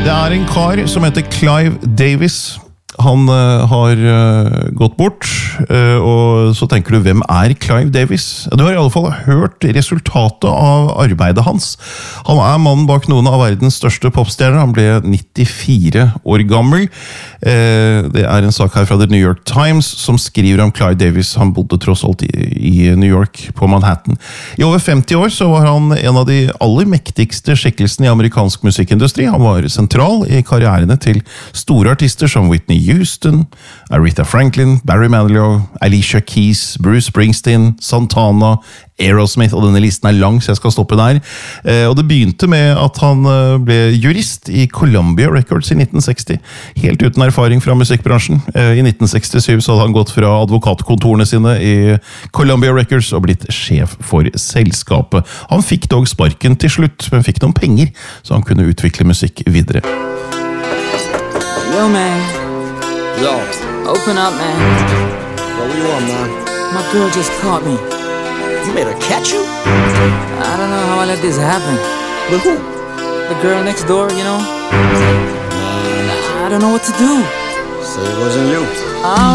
Det en kar som heter Clive Davis. Han har gått bort, og så tenker du, hvem Clive Davis? Du har I alle fall hørt resultatet av arbeidet hans. Han mannen bak noen av verdens største popstjerner. Han ble 94 år gammel. Det en sak her fra The New York Times som skriver om Clive Davis. Han bodde tross alt I New York, på Manhattan. I over 50 år så var han en av de aller mektigste skikkelsene I amerikansk musikkindustri. Han var sentral I karrierene til store artister som Whitney Houston, Aretha Franklin, Barry Manilow, Alicia Keys, Bruce Springsteen, Santana, Aerosmith, og denne listen lang, så jeg skal stoppe der. Og det begynte med at han ble jurist I Columbia Records I 1960, helt uten erfaring fra musikkbransjen. I 1967 så hadde han gått fra advokatkontorene sine I Columbia Records og blitt sjef for selskapet. Han fikk dog sparken til slutt, men fikk noen penger, så han kunne utvikle musikk videre. Yo, man. Yo. Open up, man. Yo, what you want, man? My girl just caught me. You made her catch you? I don't know how I let this happen. With who? The girl next door, you know? I don't know what to do. Say it wasn't you.